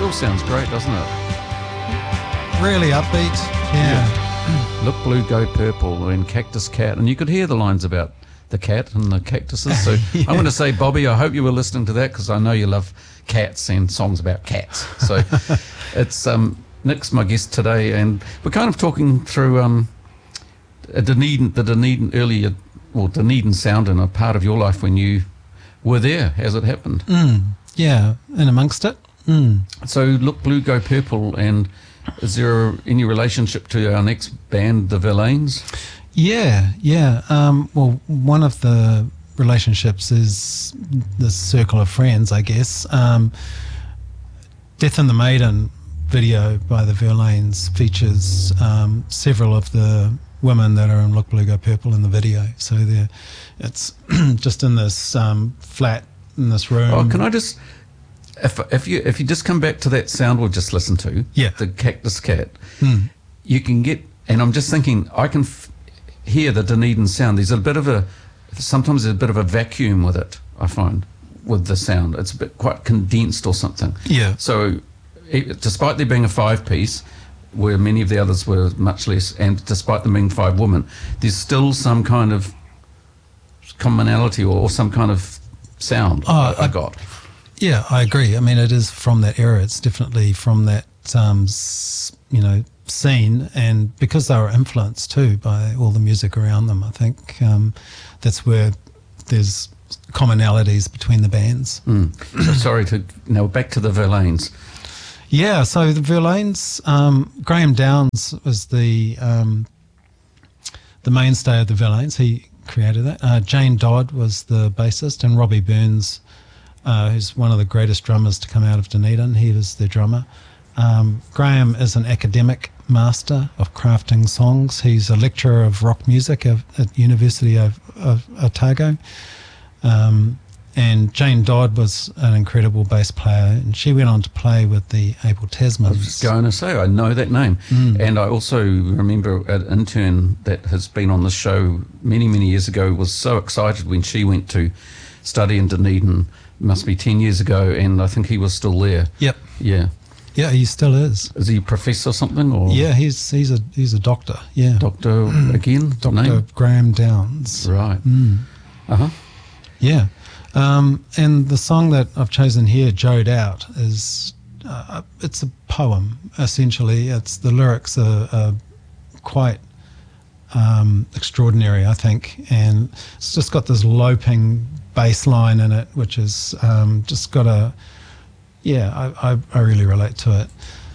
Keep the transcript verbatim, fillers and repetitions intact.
Still sounds great, doesn't it? Really upbeat. Yeah. yeah. Look Blue, Go Purple and Cactus Cat. And you could hear the lines about the cat and the cactuses. So yeah. I'm going to say, Bobby, I hope you were listening to that because I know you love cats and songs about cats. So it's um, Nick's my guest today, and we're kind of talking through um, a Dunedin, the Dunedin earlier, well, Dunedin sound in a part of your life when you were there as it happened. Mm, yeah, and amongst it. Mm. So Look Blue, Go Purple, and is there any relationship to our next band, the Verlaines? Yeah, yeah. Um, well, one of the relationships is the circle of friends, I guess. Um, Death and the Maiden video by the Verlaines features um, several of the women that are in Look Blue, Go Purple in the video. So they're, it's just in this um, flat, in this room. Oh, can I just... If if you if you just come back to that sound we'll just listen to, yeah. the Cactus Cat, mm. you can get, and I'm just thinking, I can f- hear the Dunedin sound. There's a bit of a, sometimes there's a bit of a vacuum with it, I find, with the sound. It's a bit quite condensed or something. Yeah. So it, despite there being a five-piece, where many of the others were much less, and despite them being five women, there's still some kind of commonality or, or some kind of sound oh, I, I got. Yeah, I agree. I mean, it is from that era. It's definitely from that, um, s- you know, scene. And because they were influenced too by all the music around them, I think um, that's where there's commonalities between the bands. Mm. So sorry to, now back to the Verlaines. Yeah, so the Verlaines, um, Graham Downs was the um, the mainstay of the Verlaines. He created that. Uh, Jane Dodd was the bassist, and Robbie Burns, Uh, who's one of the greatest drummers to come out of Dunedin. He was the drummer. Um, Graham is an academic master of crafting songs. He's a lecturer of rock music at, at University of, of Otago. Um, and Jane Dodd was an incredible bass player, and she went on to play with the Abel Tasmans. I was just going to say, I know that name. Mm. And I also remember an intern that has been on the show many, many years ago was so excited when she went to study in Dunedin, must be ten years ago, and I think he was still there. Yep. Yeah. Yeah, he still is. Is he a professor or something? Or yeah, he's he's a he's a doctor. Yeah. Doctor again? Doctor Name? Graham Downs. Right. Mm. Uh-huh. Yeah. Um, and the song that I've chosen here, Joed Out, is uh, it's a poem, essentially. It's the lyrics are, are quite um, extraordinary, I think, and it's just got this loping bass line in it, which is um, just got a, yeah, I, I, I really relate to it.